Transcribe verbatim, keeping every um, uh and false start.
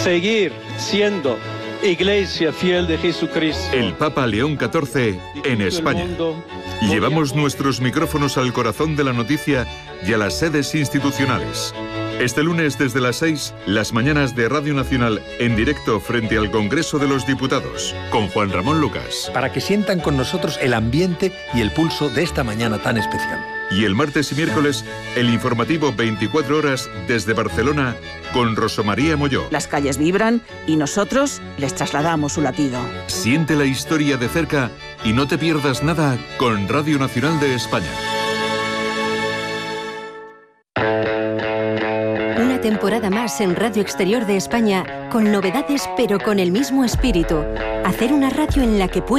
seguir siendo Iglesia fiel de Jesucristo. El Papa León catorce en España. Llevamos nuestros micrófonos al corazón de la noticia y a las sedes institucionales. Este lunes desde las seis, las mañanas de Radio Nacional en directo frente al Congreso de los Diputados, con Juan Ramón Lucas. Para que sientan con nosotros el ambiente y el pulso de esta mañana tan especial. Y el martes y miércoles, el informativo veinticuatro horas desde Barcelona con Rosa María Molló. Las calles vibran y nosotros les trasladamos su latido. Siente la historia de cerca y no te pierdas nada con Radio Nacional de España. Una temporada más en Radio Exterior de España, con novedades pero con el mismo espíritu. Hacer una radio en la que puedes